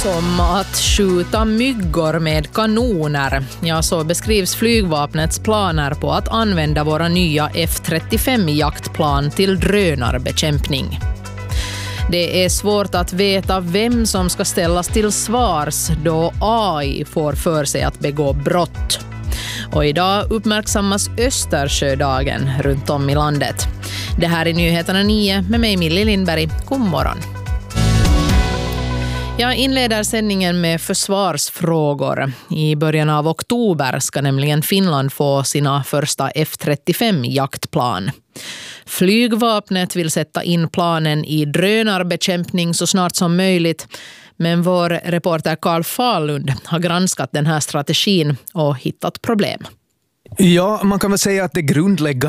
Som att skjuta myggor med kanoner. Ja, så beskrivs flygvapnets planer på att använda våra nya F-35-jaktplan till drönarbekämpning. Det är svårt att veta vem som ska ställas till svars då AI får för sig att begå brott. Och idag uppmärksammas Östersjödagen runt om i landet. Det här är Nyheterna 9 med mig Millie Lindberg. God morgon. Jag inleder sändningen med försvarsfrågor. I början av oktober ska nämligen Finland få sina första F-35-jaktplan. Flygvapnet vill sätta in planen i drönarbekämpning så snart som möjligt. Men vår reporter Carl Fahlund har granskat den här strategin och hittat problem. Ja, man kan väl säga att det grundläggande